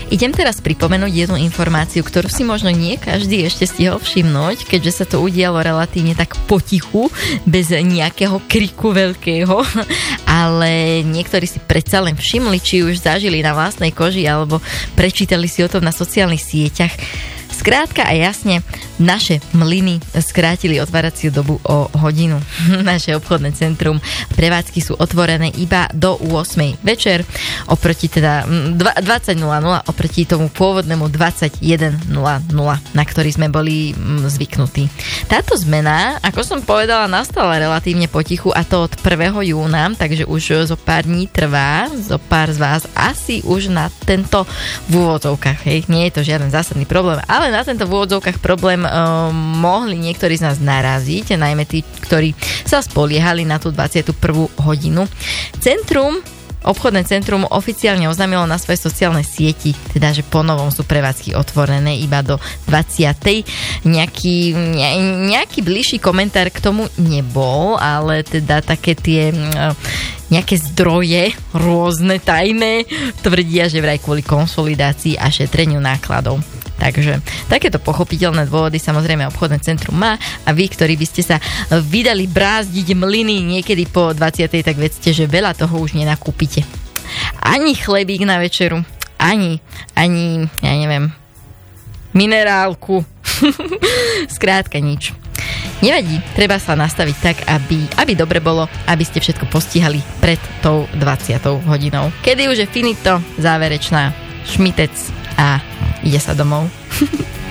Idem teraz pripomenúť jednu informáciu, ktorú si možno nie každý ešte stihol všimnúť, keďže sa to udialo relatívne tak potichu, bez nejakého kriku veľkého, ale niektorí si predsa len všimli, či už zažili na vlastnej koži, alebo prečítali si o tom na sociálnych sieťach. Skrátka a jasne, naše mlyny skrátili otváraciu dobu o hodinu. Naše obchodné centrum prevádzky sú otvorené iba do 8 večer, oproti teda 20.00, oproti tomu pôvodnému 21.00, na ktorý sme boli zvyknutí. Táto zmena, ako som povedala, nastala relatívne potichu, a to od 1. júna, takže už zo pár dní trvá, zo pár z vás asi už na tento v úvodzovkách, hej, nie je to žiaden zásadný problém, ale na tento v úvodzovkách problém mohli niektorí z nás naraziť, najmä tí, ktorí sa spoliehali na tú 21. hodinu. Obchodné centrum oficiálne oznámilo na svojej sociálnej sieti, teda, že ponovom sú prevádzky otvorené iba do 20. Nejaký bližší komentár k tomu nebol, ale teda také tie nejaké zdroje rôzne tajné tvrdia, že vraj kvôli konsolidácii a šetreniu nákladov. Takže takéto pochopiteľné dôvody samozrejme obchodné centrum má, a vy, ktorí by ste sa vydali brázdiť mlyny niekedy po 20. tak vedzte, že veľa toho už nenakúpite. Ani chlebík na večeru, ani ja neviem, minerálku. Skrátka nič. Nevadí, treba sa nastaviť tak, aby dobre bolo, aby ste všetko postihali pred tou 20. hodinou. Kedy už je finito, záverečná, šmitec a ide sa domov.